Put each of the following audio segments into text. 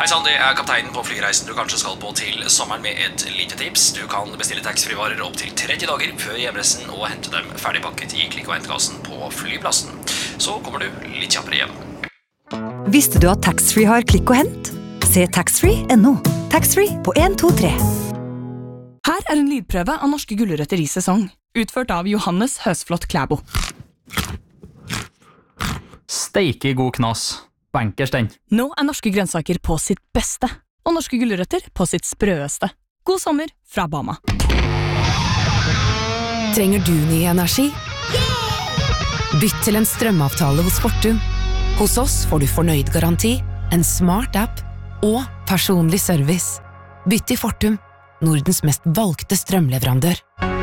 Sann, det kapteinen på flyreisen du kanskje skal på til sommeren med et lite tips. Du kan bestille taxfree-varer opp til 30 dager før hjemreisen og hente dem ferdigpakket i klikk- og hentkassen på flyplassen. Så kommer du litt kjappere hjem. Visste du at taxfree har klikk og hent? Se taxfree.no. Taxfree på 1, 2, 3. Her en lydprøve av norske gulrøtter i sesong, utført av Johannes Høsflot Klæbo. Steike god knas. Bankers den. Nå norske grønnsaker på sitt beste, og norske gulrøtter på sitt sprøeste. God sommer fra Bama. Trenger du ny energi? Bytt til en strømavtale hos Fortum. Hos oss får du fornøyd garanti, en smart app og personlig service. Bytt til Fortum, Nordens mest valgte strømleverandør.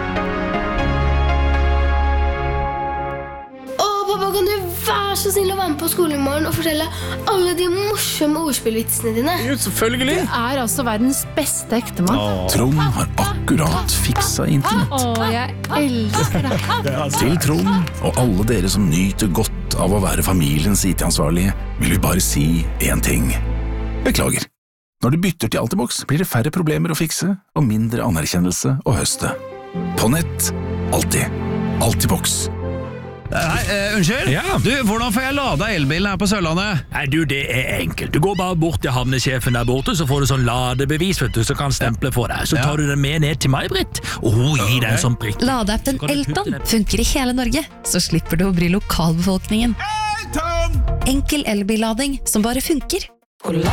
Pappa, kan du være så snill å være med på skolen i morgen og fortelle alle de morsomme ordspillvitsene dine? Jo, selvfølgelig. Du altså verdens beste ektemann. Trond har akkurat fiksa internett. Jeg elsker deg. Til Trond og alle dere som nyter godt av å være familiens IT-ansvarlige, vil vi bare si en ting. Beklager. Når du bytter til Altibox, blir det færre problemer å fikse og mindre anerkjennelse å høste. På nett, alltid. Altibox. Unnskyld? Ja. Du, hvordan får jeg lada elbilen her på Sørlandet? Nei, du, det enkelt. Du går bare bort til havnesjefen der borte, så får du sånn ladebevis, vet du, så kan stemple for deg. Så tar du den med ned til meg, Britt, og hun gir deg en sånn prikk. Ladeappen Elton funker i hele Norge, så slipper du å bry lokalbefolkningen. Elton! Enkel elbillading som bare funker.